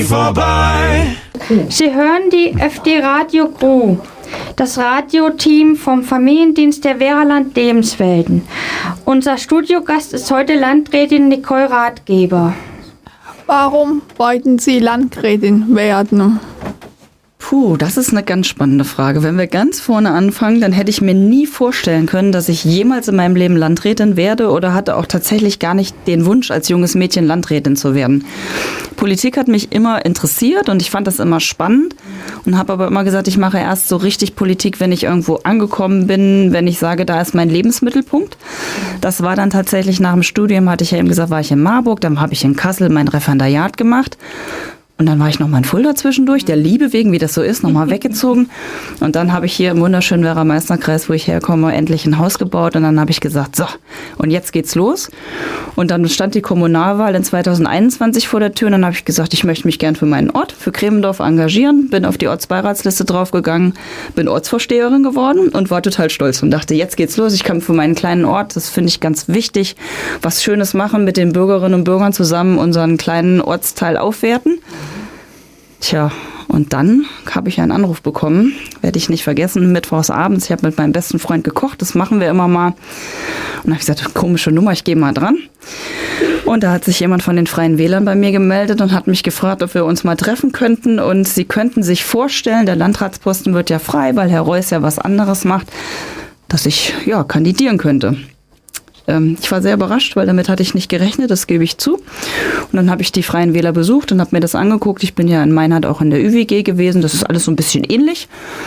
Vorbei. Sie hören die FD Radio Crew, das Radioteam vom Familiendienst der Veraland Lebenswelten. Unser Studiogast ist heute Landrätin Nicole Ratgeber. Warum wollten Sie Landrätin werden? Puh, das ist eine ganz spannende Frage. Wenn wir ganz vorne anfangen, dann hätte ich mir nie vorstellen können, dass ich jemals in meinem Leben Landrätin werde oder hatte auch tatsächlich gar nicht den Wunsch, als junges Mädchen Landrätin zu werden. Politik hat mich immer interessiert und ich fand das immer spannend und habe aber immer gesagt, ich mache erst so richtig Politik, wenn ich irgendwo angekommen bin, wenn ich sage, da ist mein Lebensmittelpunkt. Das war dann tatsächlich nach dem Studium, hatte ich ja eben gesagt, war ich in Marburg, dann habe ich in Kassel mein Referendariat gemacht. Und dann war ich noch mal in Fulda zwischendurch, der Liebe wegen, wie das so ist, noch mal weggezogen. Und dann habe ich hier im wunderschönen Werra-Meißner-Kreis, wo ich herkomme, endlich ein Haus gebaut. Und dann habe ich gesagt, so, und jetzt geht's los. Und dann stand die Kommunalwahl in 2021 vor der Tür. Und dann habe ich gesagt, ich möchte mich gern für meinen Ort, für Cremendorf engagieren. Bin auf die Ortsbeiratsliste draufgegangen, bin Ortsvorsteherin geworden und war total stolz und dachte, jetzt geht's los. Ich kann für meinen kleinen Ort, das finde ich ganz wichtig, was Schönes machen, mit den Bürgerinnen und Bürgern zusammen unseren kleinen Ortsteil aufwerten. Tja, und dann habe ich einen Anruf bekommen, werde ich nicht vergessen, mittwochs abends. Ich habe mit meinem besten Freund gekocht, das machen wir immer mal. Und dann habe ich gesagt, komische Nummer, ich gehe mal dran. Und da hat sich jemand von den Freien Wählern bei mir gemeldet und hat mich gefragt, ob wir uns mal treffen könnten. Und sie könnten sich vorstellen, der Landratsposten wird ja frei, weil Herr Reuss ja was anderes macht, dass ich ja kandidieren könnte. Ich war sehr überrascht, weil damit hatte ich nicht gerechnet, das gebe ich zu. Und dann habe ich die Freien Wähler besucht und habe mir das angeguckt. Ich bin ja in Meinhard auch in der ÜWG gewesen, das ist alles so ein bisschen ähnlich.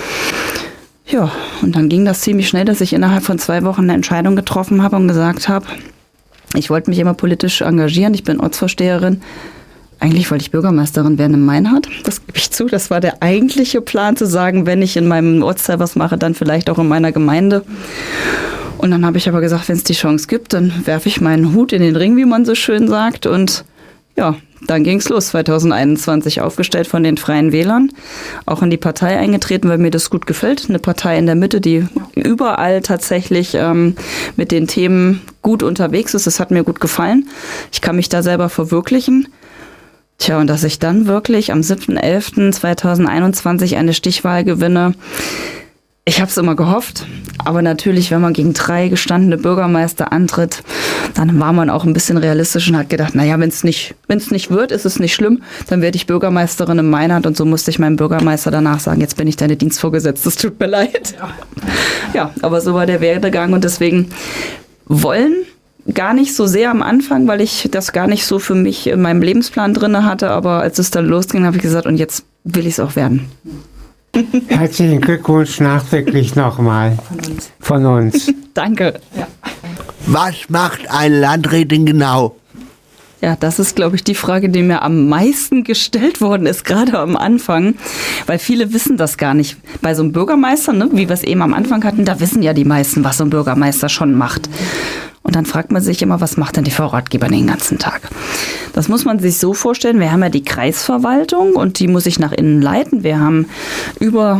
Ja, und dann ging das ziemlich schnell, dass ich innerhalb von 2 Wochen eine Entscheidung getroffen habe und gesagt habe, ich wollte mich immer politisch engagieren, ich bin Ortsvorsteherin. Eigentlich wollte ich Bürgermeisterin werden in Meinhard, das gebe ich zu. Das war der eigentliche Plan, zu sagen, wenn ich in meinem Ortsteil was mache, dann vielleicht auch in meiner Gemeinde. Und dann habe ich aber gesagt, wenn es die Chance gibt, dann werfe ich meinen Hut in den Ring, wie man so schön sagt. Und ja, dann ging es los, 2021 aufgestellt von den Freien Wählern, auch in die Partei eingetreten, weil mir das gut gefällt. Eine Partei in der Mitte, die überall tatsächlich mit den Themen gut unterwegs ist. Das hat mir gut gefallen. Ich kann mich da selber verwirklichen. Tja, und dass ich dann wirklich am 7.11.2021 eine Stichwahl gewinne, ich habe es immer gehofft, aber natürlich, wenn man gegen 3 gestandene Bürgermeister antritt, dann war man auch ein bisschen realistisch und hat gedacht, naja, wenn es nicht wird, ist es nicht schlimm, dann werde ich Bürgermeisterin in Meinhard und so musste ich meinem Bürgermeister danach sagen, jetzt bin ich deine Dienstvorgesetzte, es tut mir leid. Ja, aber so war der Werdegang und deswegen wollen gar nicht so sehr am Anfang, weil ich das gar nicht so für mich in meinem Lebensplan drin hatte, aber als es dann losging, habe ich gesagt, und jetzt will ich es auch werden. Herzlichen Glückwunsch nachträglich nochmal von uns. Danke. Ja. Was macht eine Landrätin genau? Ja, das ist, glaube ich, die Frage, die mir am meisten gestellt worden ist, gerade am Anfang, weil viele wissen das gar nicht. Bei so einem Bürgermeister, ne, wie wir es eben am Anfang hatten, da wissen ja die meisten, was so ein Bürgermeister schon macht. Und dann fragt man sich immer, was macht denn die Frau Ratgeber den ganzen Tag? Das muss man sich so vorstellen, wir haben ja die Kreisverwaltung und die muss ich nach innen leiten. Wir haben über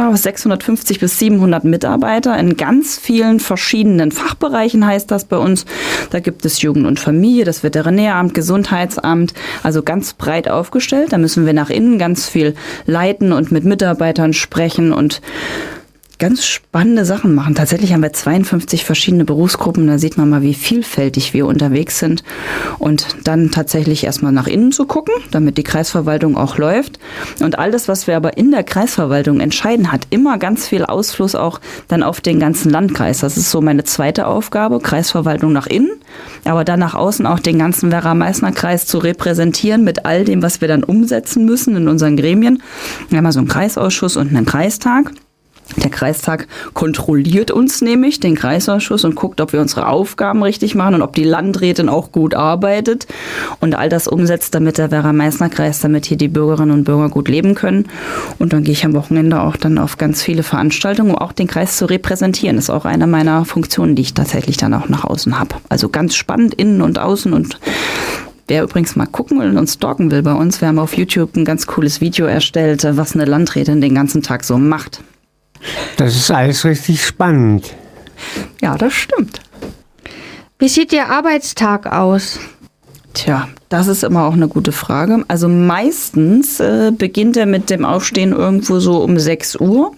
650 bis 700 Mitarbeiter in ganz vielen verschiedenen Fachbereichen, heißt das bei uns. Da gibt es Jugend und Familie, das Veterinäramt, Gesundheitsamt, also ganz breit aufgestellt. Da müssen wir nach innen ganz viel leiten und mit Mitarbeitern sprechen und ganz spannende Sachen machen. Tatsächlich haben wir 52 verschiedene Berufsgruppen. Da sieht man mal, wie vielfältig wir unterwegs sind. Und dann tatsächlich erstmal nach innen zu gucken, damit die Kreisverwaltung auch läuft. Und all das, was wir aber in der Kreisverwaltung entscheiden, hat immer ganz viel Ausfluss auch dann auf den ganzen Landkreis. Das ist so meine zweite Aufgabe, Kreisverwaltung nach innen, aber dann nach außen auch den ganzen Werra-Meißner-Kreis zu repräsentieren mit all dem, was wir dann umsetzen müssen in unseren Gremien. Wir haben ja so einen Kreisausschuss und einen Kreistag. Der Kreistag kontrolliert uns nämlich, den Kreisausschuss, und guckt, ob wir unsere Aufgaben richtig machen und ob die Landrätin auch gut arbeitet und all das umsetzt, damit der Werra-Meißner-Kreis, damit hier die Bürgerinnen und Bürger gut leben können. Und dann gehe ich am Wochenende auch dann auf ganz viele Veranstaltungen, um auch den Kreis zu repräsentieren. Das ist auch eine meiner Funktionen, die ich tatsächlich dann auch nach außen habe. Also ganz spannend, innen und außen. Und wer übrigens mal gucken will und stalken will bei uns, wir haben auf YouTube ein ganz cooles Video erstellt, was eine Landrätin den ganzen Tag so macht. Das ist alles richtig spannend. Ja, das stimmt. Wie sieht Ihr Arbeitstag aus? Tja, das ist immer auch eine gute Frage. Also meistens beginnt er mit dem Aufstehen irgendwo so um 6 Uhr.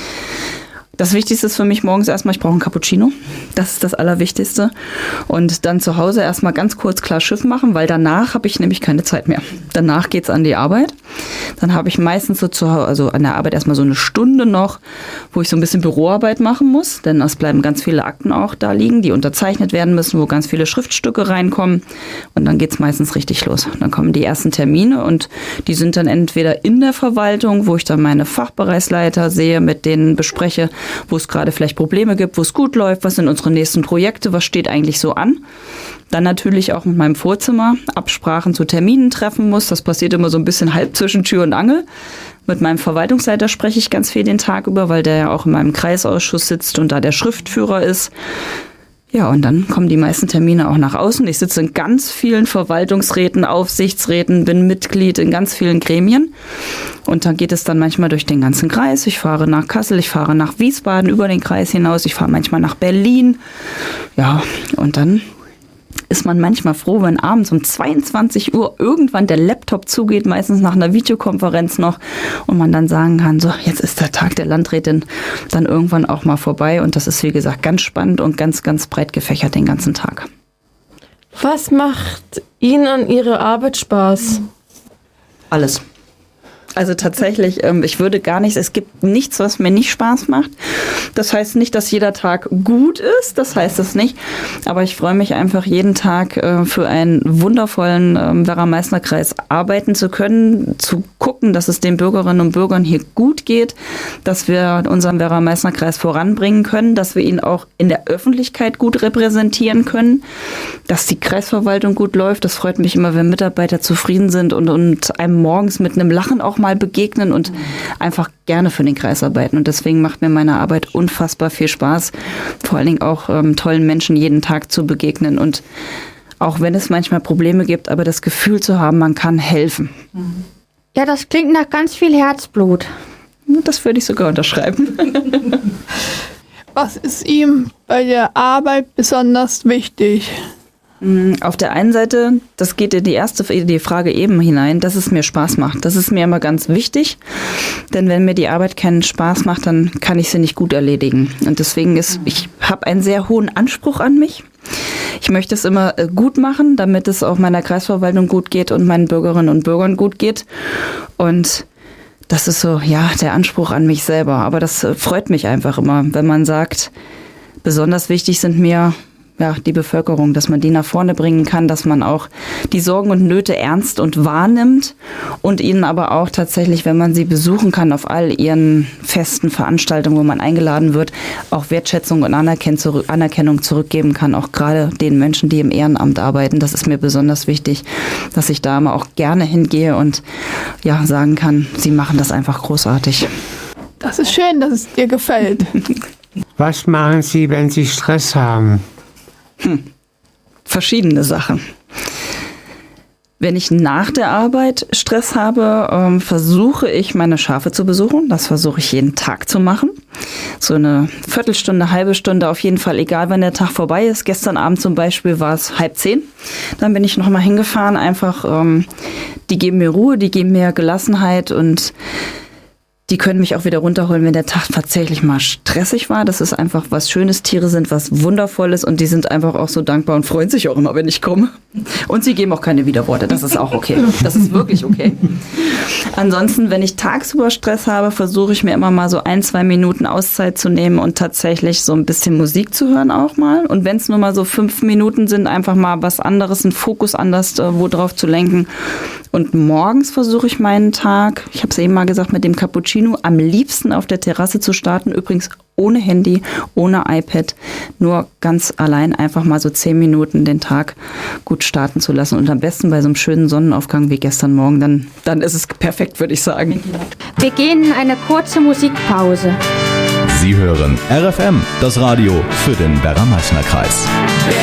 Das Wichtigste ist für mich morgens erstmal, ich brauche einen Cappuccino. Das ist das Allerwichtigste. Und dann zu Hause erstmal ganz kurz klar Schiff machen, weil danach habe ich nämlich keine Zeit mehr. Danach geht's an die Arbeit. Dann habe ich meistens so zu Hause, also an der Arbeit erstmal so eine Stunde noch, wo ich so ein bisschen Büroarbeit machen muss. Denn es bleiben ganz viele Akten auch da liegen, die unterzeichnet werden müssen, wo ganz viele Schriftstücke reinkommen. Und dann geht's meistens richtig los. Dann kommen die ersten Termine und die sind dann entweder in der Verwaltung, wo ich dann meine Fachbereichsleiter sehe, mit denen bespreche, wo es gerade vielleicht Probleme gibt, wo es gut läuft, was sind unsere nächsten Projekte, was steht eigentlich so an. Dann natürlich auch mit meinem Vorzimmer Absprachen zu Terminen treffen muss. Das passiert immer so ein bisschen halb zwischen Tür und Angel. Mit meinem Verwaltungsleiter spreche ich ganz viel den Tag über, weil der ja auch in meinem Kreisausschuss sitzt und da der Schriftführer ist. Ja, und dann kommen die meisten Termine auch nach außen. Ich sitze in ganz vielen Verwaltungsräten, Aufsichtsräten, bin Mitglied in ganz vielen Gremien. Und dann geht es dann manchmal durch den ganzen Kreis. Ich fahre nach Kassel, ich fahre nach Wiesbaden über den Kreis hinaus. Ich fahre manchmal nach Berlin. Ja, und dann ist man manchmal froh, wenn abends um 22 Uhr irgendwann der Laptop zugeht, meistens nach einer Videokonferenz noch, und man dann sagen kann, so, jetzt ist der Tag der Landrätin dann irgendwann auch mal vorbei. Und das ist, wie gesagt, ganz spannend und ganz, ganz breit gefächert den ganzen Tag. Was macht Ihnen an Ihrer Arbeit Spaß? Alles. Also tatsächlich, ich würde gar nicht, es gibt nichts, was mir nicht Spaß macht. Das heißt nicht, dass jeder Tag gut ist, das heißt es nicht. Aber ich freue mich einfach jeden Tag für einen wundervollen Werra-Meißner-Kreis arbeiten zu können, zu gucken, dass es den Bürgerinnen und Bürgern hier gut geht, dass wir unseren Werra-Meißner-Kreis voranbringen können, dass wir ihn auch in der Öffentlichkeit gut repräsentieren können, dass die Kreisverwaltung gut läuft. Das freut mich immer, wenn Mitarbeiter zufrieden sind und einem morgens mit einem Lachen auch mal begegnen und einfach gerne für den Kreis arbeiten. Und deswegen macht mir meine Arbeit unfassbar viel Spaß, vor allen Dingen auch tollen Menschen jeden Tag zu begegnen und auch wenn es manchmal Probleme gibt, aber das Gefühl zu haben, man kann helfen. Ja, das klingt nach ganz viel Herzblut. Das würde ich sogar unterschreiben. Was ist ihm bei der Arbeit besonders wichtig? Auf der einen Seite, das geht in die Frage eben hinein, dass es mir Spaß macht. Das ist mir immer ganz wichtig, denn wenn mir die Arbeit keinen Spaß macht, dann kann ich sie nicht gut erledigen. Und deswegen ich habe einen sehr hohen Anspruch an mich. Ich möchte es immer gut machen, damit es auch meiner Kreisverwaltung gut geht und meinen Bürgerinnen und Bürgern gut geht. Und das ist so, ja, der Anspruch an mich selber. Aber das freut mich einfach immer, wenn man sagt, besonders wichtig sind mir die Bevölkerung, dass man die nach vorne bringen kann, dass man auch die Sorgen und Nöte ernst und wahrnimmt und ihnen aber auch tatsächlich, wenn man sie besuchen kann, auf all ihren festen Veranstaltungen, wo man eingeladen wird, auch Wertschätzung und Anerkennung zurückgeben kann, auch gerade den Menschen, die im Ehrenamt arbeiten. Das ist mir besonders wichtig, dass ich da immer auch gerne hingehe und sagen kann, sie machen das einfach großartig. Das ist schön, dass es dir gefällt. Was machen Sie, wenn Sie Stress haben? Verschiedene Sachen. Wenn ich nach der Arbeit Stress habe, versuche ich, meine Schafe zu besuchen. Das versuche ich jeden Tag zu machen. So eine Viertelstunde, halbe Stunde auf jeden Fall, egal wann der Tag vorbei ist. Gestern Abend zum Beispiel war es 9:30. Dann bin ich nochmal hingefahren. Einfach, die geben mir Ruhe, die geben mir Gelassenheit und die können mich auch wieder runterholen, wenn der Tag tatsächlich mal stressig war. Das ist einfach was Schönes. Tiere sind was Wundervolles und die sind einfach auch so dankbar und freuen sich auch immer, wenn ich komme. Und sie geben auch keine Widerworte. Das ist auch okay. Das ist wirklich okay. Ansonsten, wenn ich tagsüber Stress habe, versuche ich mir immer mal so 1-2 Minuten Auszeit zu nehmen und tatsächlich so ein bisschen Musik zu hören auch mal. Und wenn es nur mal so 5 Minuten sind, einfach mal was anderes, einen Fokus anders wo drauf zu lenken. Und morgens versuche ich meinen Tag, ich habe es eben mal gesagt, mit dem Cappuccino am liebsten auf der Terrasse zu starten. Übrigens ohne Handy, ohne iPad, nur ganz allein einfach mal so 10 Minuten den Tag gut starten zu lassen. Und am besten bei so einem schönen Sonnenaufgang wie gestern Morgen, dann ist es perfekt, würde ich sagen. Wir gehen in eine kurze Musikpause. Sie hören RFM, das Radio für den Werra-Meißner-Kreis.